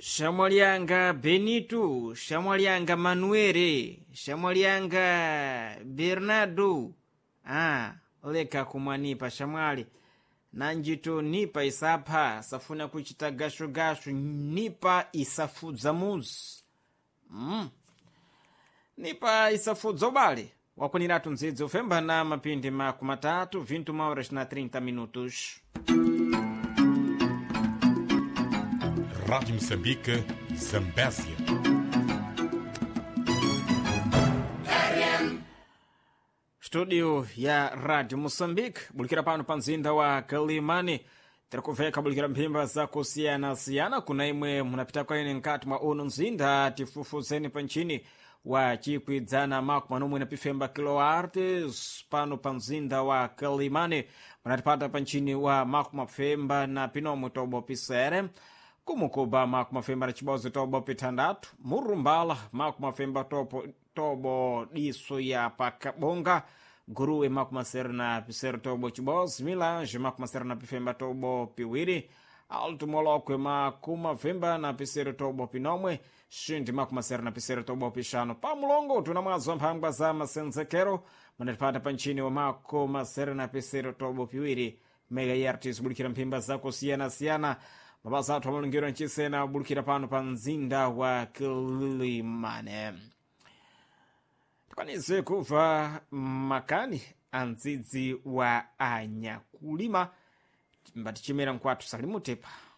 Shamwalianga Benito, Shamwalianga Manuere, Shamwalianga Bernardo. Leka kumwanipa shamwali. Nanjito nipa isapa, safuna kuchita gasho nipa isafudza muzi. Nipa isafudza obale. Wakuniratu nzidzo femba na mapindi makumatatu, 20h30 minutos. Rádio Moçambique, Zambésia. Studio ya Radio Moçambique, bulikira pano panzinda wa Kalimani. Tirakuveka bulikira mpimba za kusiyana kuna imwe munapita kwa ine nkati mwa uno nzinda tifufuzeni panchini wa chikwidzana maku manomwe na pifemba kiloartes pano panzinda wa Kalimani. Munatipata panchini wa maku mapfemba na pinomu tobo pisere. Kumukuba maku mafemba na chibozi tobo pitandatu. Murumbala maku mafemba tobo diso ya pakabonga. Guruwe maku maseri na piseri tobo chibozi. Milange maku maseri na pifemba tobo piwiri. Alto molokwe maku mafemba na piseri tobo pinomwe. Shinti maku maseri na piseri tobo pishano. Pamulongo tunamwazo mpangwa za masenzekero. Manatipata panchini wa maku maseri na piseri tobo piwiri. Mega yartis bulikira mpimba za kusiyana. Mabasa atu wamalungira nchisena bulukira pano panzinda wa Kilimane. Tukanize kuva makani anzizi wa Anyakulima. Mbatichimera mkwatu salimutepa.